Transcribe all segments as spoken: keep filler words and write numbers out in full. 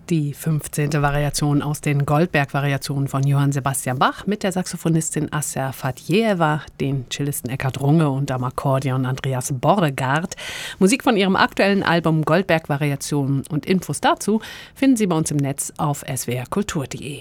Die fünfzehnte Variation aus den Goldberg-Variationen von Johann Sebastian Bach mit der Saxophonistin Asser Fatjejewa, den Cellisten Eckhard Runge und am Akkordeon Andreas Borregaard. Musik von ihrem aktuellen Album Goldberg-Variationen und Infos dazu finden Sie bei uns im Netz auf s w r kultur punkt d e.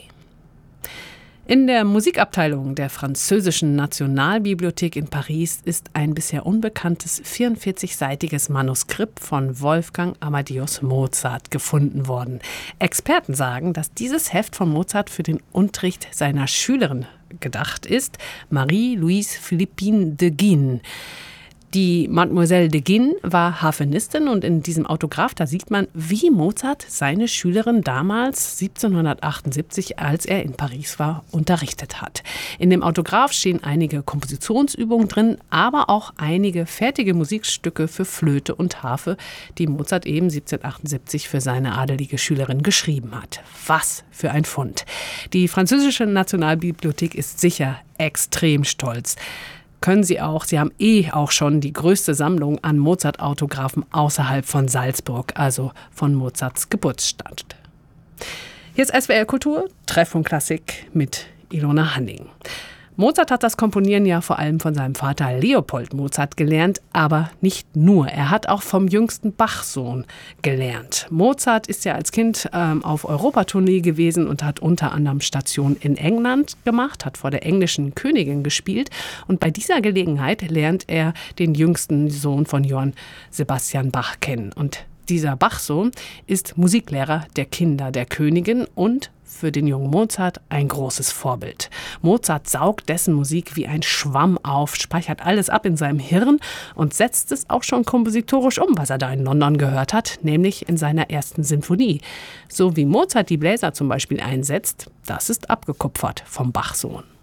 In der Musikabteilung der Französischen Nationalbibliothek in Paris ist ein bisher unbekanntes vierundvierzigseitiges Manuskript von Wolfgang Amadeus Mozart gefunden worden. Experten sagen, dass dieses Heft von Mozart für den Unterricht seiner Schülerin gedacht ist, Marie-Louise Philippine de Guin. Die Mademoiselle de Guin war Harfenistin und in diesem Autograph, da sieht man, wie Mozart seine Schülerin damals siebzehnhundertachtundsiebzig, als er in Paris war, unterrichtet hat. In dem Autograph stehen einige Kompositionsübungen drin, aber auch einige fertige Musikstücke für Flöte und Harfe, die Mozart eben siebzehnhundertachtundsiebzig für seine adelige Schülerin geschrieben hat. Was für ein Fund! Die Französische Nationalbibliothek ist sicher extrem stolz. Können Sie auch, Sie haben eh auch schon die größte Sammlung an Mozart-Autographen außerhalb von Salzburg, also von Mozarts Geburtsstadt. Hier ist S W R Kultur, Treffpunkt Klassik mit Ilona Hanning. Mozart hat das Komponieren ja vor allem von seinem Vater Leopold Mozart gelernt, aber nicht nur. Er hat auch vom jüngsten Bach-Sohn gelernt. Mozart ist ja als Kind ähm, auf Europatournee gewesen und hat unter anderem Station in England gemacht, hat vor der englischen Königin gespielt. Und bei dieser Gelegenheit lernt er den jüngsten Sohn von Johann Sebastian Bach kennen. Und dieser Bach-Sohn ist Musiklehrer der Kinder der Königin und für den jungen Mozart ein großes Vorbild. Mozart saugt dessen Musik wie ein Schwamm auf, speichert alles ab in seinem Hirn und setzt es auch schon kompositorisch um, was er da in London gehört hat, nämlich in seiner ersten Sinfonie. So wie Mozart die Bläser zum Beispiel einsetzt, das ist abgekupfert vom Bach-Sohn.